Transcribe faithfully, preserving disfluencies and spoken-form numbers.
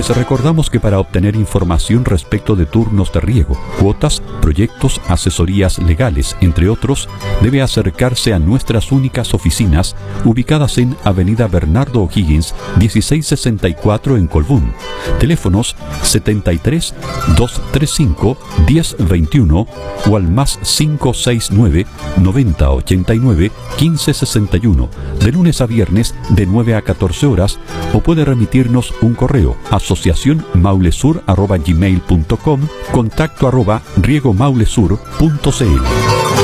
Les recordamos que para obtener información respecto de turnos de riego, cuotas, proyectos, asesorías legales, entre otros, debe acercarse a nuestras únicas oficinas ubicadas en Avenida Bernardo O'Higgins, dieciséis sesenta y cuatro en Colbún. Teléfonos setenta y tres, doscientos treinta y cinco, diez veintiuno o al más cinco seis nueve, noventa ochenta y nueve, quince sesenta y uno, de lunes a viernes de nueve a catorce horas, o puede remitirnos un correo asociación maulesur arroba gmail punto com, contacto arroba riego maulesur punto cl.